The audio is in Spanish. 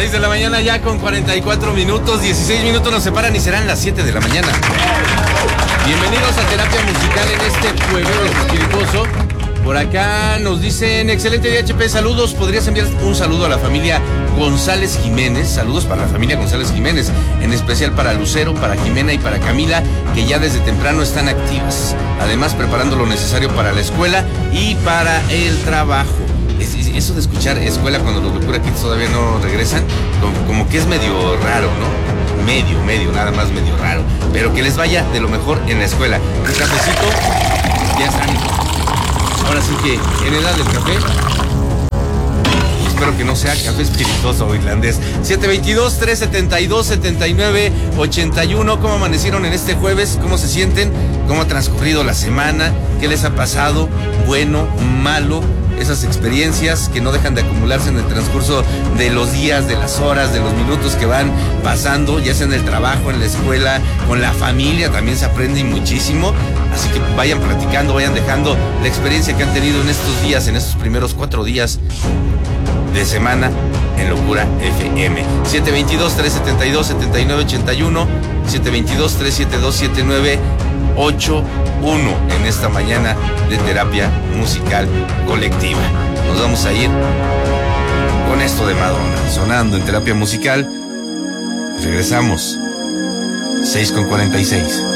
6 de la mañana ya con 44 minutos, 16 minutos nos separan y serán las 7 de la mañana. Bienvenidos a Terapia Musical en este jueves espirituoso. Por acá nos dicen, excelente día HP, saludos, ¿podrías enviar un saludo a la familia González Jiménez? Saludos para la familia González Jiménez, en especial para Lucero, para Jimena y para Camila, que ya desde temprano están activas, además preparando lo necesario para la escuela y para el trabajo. Eso de escuchar escuela cuando los Locura Kids todavía no regresan, como que es medio raro, ¿no? Medio, nada más medio raro, pero que les vaya de lo mejor en la escuela. Un cafecito, ya están. Ahora sí que en edad del café, espero que no sea café espirituoso o irlandés. 722-372-7981. ¿Cómo amanecieron en este jueves? ¿Cómo se sienten? ¿Cómo ha transcurrido la semana? ¿Qué les ha pasado? Bueno, malo. Esas experiencias que no dejan de acumularse en el transcurso de los días, de las horas, de los minutos que van pasando, ya sea en el trabajo, en la escuela, con la familia, también se aprende muchísimo. Así que vayan platicando, vayan dejando la experiencia que han tenido en estos días, en estos primeros 4 días de semana en Locura FM. 722-372-7981, 722-372-7981 en esta mañana de terapia musical colectiva. Nos vamos a ir con esto de Madonna, sonando en terapia musical. Regresamos, 6:46.